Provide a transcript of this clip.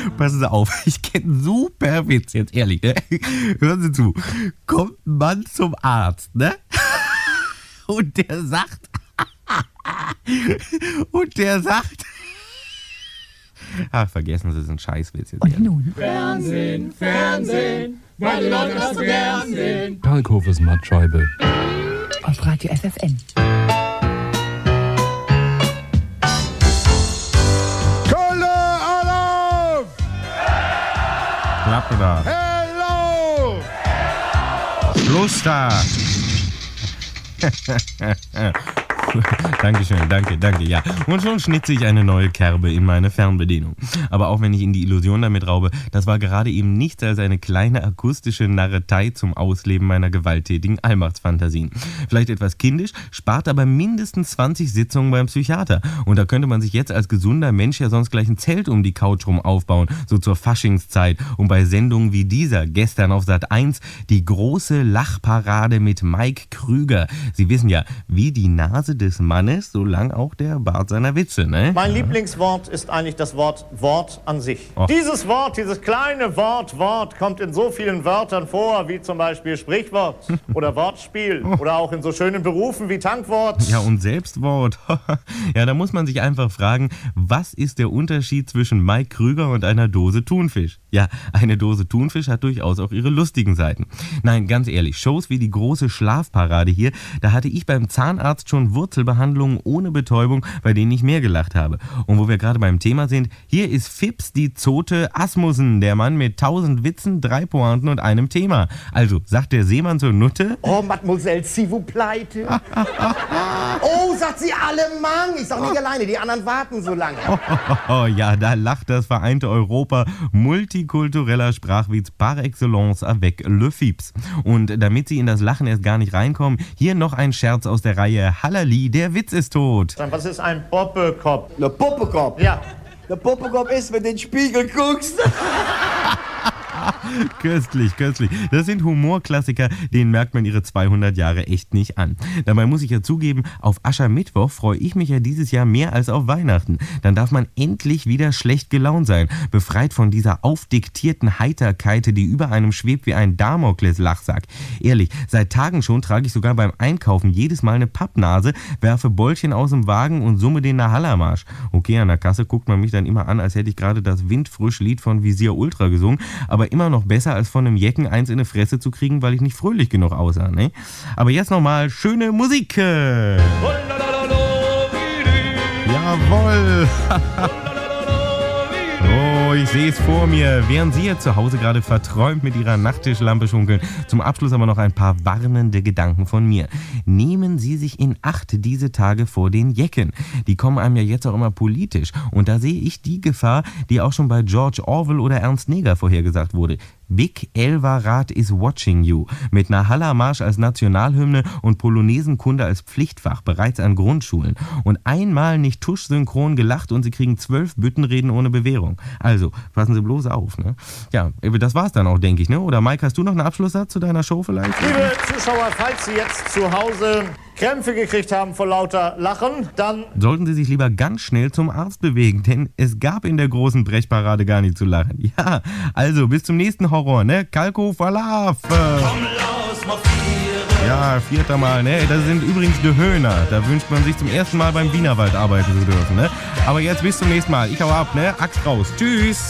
Passen Sie auf, ich kenne einen super Witz, jetzt ehrlich, ne? Hören Sie zu. Kommt ein Mann zum Arzt, ne? Und der sagt, ach, vergessen Sie, das ist ein Scheißwitz jetzt. Und nun? Fernsehen, weil die Leute das so gern sehen. Kalkhofes Mattscheibe. Auf Radio FFN. Klappe da. Hello! Schluss da. Dankeschön, danke, ja. Und schon schnitze ich eine neue Kerbe in meine Fernbedienung. Aber auch wenn ich Ihnen die Illusion damit raube, das war gerade eben nichts als eine kleine akustische Narretei zum Ausleben meiner gewalttätigen Allmachtsfantasien. Vielleicht etwas kindisch, spart aber mindestens 20 Sitzungen beim Psychiater. Und da könnte man sich jetzt als gesunder Mensch ja sonst gleich ein Zelt um die Couch rum aufbauen, so zur Faschingszeit. Und bei Sendungen wie dieser, gestern auf Sat.1, die große Lachparade mit Mike Krüger. Sie wissen ja, wie die Nase des Mannes, so lang auch der Bart seiner Witze, ne? Mein Lieblingswort ist eigentlich das Wort Wort an sich. Oh. Dieses Wort, dieses kleine Wort kommt in so vielen Wörtern vor, wie zum Beispiel Sprichwort oder Wortspiel oder auch in so schönen Berufen wie Tankwort. Ja, und Selbstwort. Ja, da muss man sich einfach fragen, was ist der Unterschied zwischen Mike Krüger und einer Dose Thunfisch? Ja, eine Dose Thunfisch hat durchaus auch ihre lustigen Seiten. Nein, ganz ehrlich, Shows wie die große Schlafparade hier, da hatte ich beim Zahnarzt schon Wurzelbehandlungen ohne Betäubung, bei denen ich mehr gelacht habe. Und wo wir gerade beim Thema sind, hier ist Fips die Zote Asmussen, der Mann mit 1000 Witzen, 3 Pointen und einem Thema. Also, sagt der Seemann zur Nutte? Oh, Mademoiselle, s'il vous plaît. Oh, sagt sie alle Mann. Ich sag nicht alleine, die anderen warten so lange. Oh, ja, da lacht das vereinte Europa. Multikultureller Sprachwitz par excellence avec le Fips. Und damit Sie in das Lachen erst gar nicht reinkommen, hier noch ein Scherz aus der Reihe Hallali, der Witz ist tot. Was ist ein Poppekopf? Ne Puppekopf. Ja. Der Puppekopf ist, wenn du in den Spiegel guckst. Köstlich. Das sind Humorklassiker, denen merkt man ihre 200 Jahre echt nicht an. Dabei muss ich ja zugeben, auf Aschermittwoch freue ich mich ja dieses Jahr mehr als auf Weihnachten. Dann darf man endlich wieder schlecht gelaunt sein, befreit von dieser aufdiktierten Heiterkeit, die über einem schwebt wie ein Damoklес-Lachsack. Ehrlich, seit Tagen schon trage ich sogar beim Einkaufen jedes Mal eine Pappnase, werfe Bollchen aus dem Wagen und summe den Nahallermarsch. Okay, an der Kasse guckt man mich dann immer an, als hätte ich gerade das Windfrisch-Lied von Visier Ultra gesungen, aber immer noch besser, als von einem Jecken eins in die Fresse zu kriegen, weil ich nicht fröhlich genug aussah, ne? Aber jetzt nochmal schöne Musik. Jawohl. Oh, ich sehe es vor mir, während Sie jetzt zu Hause gerade verträumt mit Ihrer Nachttischlampe schunkeln. Zum Abschluss aber noch ein paar warnende Gedanken von mir. Nehmen Sie sich in Acht diese Tage vor den Jecken. Die kommen einem ja jetzt auch immer politisch. Und da sehe ich die Gefahr, die auch schon bei George Orwell oder Ernst Neger vorhergesagt wurde. Big Elva-Rat is watching you. Mit Nahallermarsch als Nationalhymne und Polonesenkunde als Pflichtfach bereits an Grundschulen. Und einmal nicht tuschsynchron gelacht und Sie kriegen 12 Büttenreden ohne Bewährung. Also, passen Sie bloß auf, ne? Ja, das war's dann auch, denke ich, ne? Oder Mike, hast du noch einen Abschlusssatz zu deiner Show vielleicht? Liebe Zuschauer, falls Sie jetzt zu Hause Krämpfe gekriegt haben vor lauter Lachen, dann sollten Sie sich lieber ganz schnell zum Arzt bewegen, denn es gab in der großen Brechparade gar nicht zu lachen. Ja, also bis zum nächsten Horror, ne? Kalkow Falaf. Ja, 4. Mal, ne? Das sind übrigens die Höhner. Da wünscht man sich zum ersten Mal beim Wienerwald arbeiten zu dürfen, ne? Aber jetzt bis zum nächsten Mal. Ich hau ab, ne? Axt raus. Tschüss.